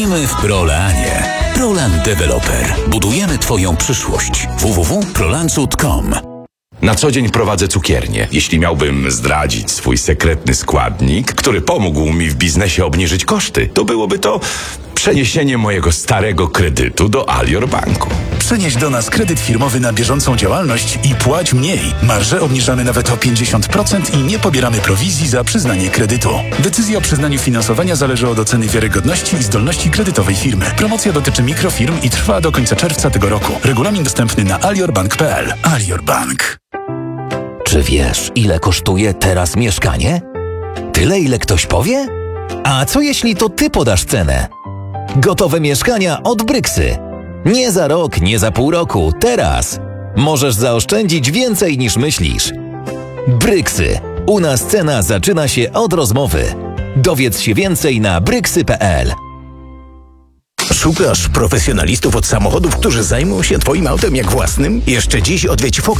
Dzwonimy w Prolanie. Prolan Developer. Budujemy Twoją przyszłość. www.prolancut.com. Na co dzień prowadzę cukiernię. Jeśli miałbym zdradzić swój sekretny składnik, który pomógł mi w biznesie obniżyć koszty, to byłoby to przeniesienie mojego starego kredytu do Alior Banku. Przenieś do nas kredyt firmowy na bieżącą działalność i płać mniej. Marże obniżamy nawet o 50% i nie pobieramy prowizji za przyznanie kredytu. Decyzja o przyznaniu finansowania zależy od oceny wiarygodności i zdolności kredytowej firmy. Promocja dotyczy mikrofirm i trwa do końca czerwca tego roku. Regulamin dostępny na aliorbank.pl. Alior Bank. Czy wiesz, ile kosztuje teraz mieszkanie? Tyle, ile ktoś powie? A co jeśli to ty podasz cenę? Gotowe mieszkania od Bryksy. Nie za rok, nie za pół roku, teraz. Możesz zaoszczędzić więcej niż myślisz. Bryksy. U nas cena zaczyna się od rozmowy. Dowiedz się więcej na bryksy.pl. Szukasz profesjonalistów od samochodów, którzy zajmą się Twoim autem jak własnym? Jeszcze dziś odwiedź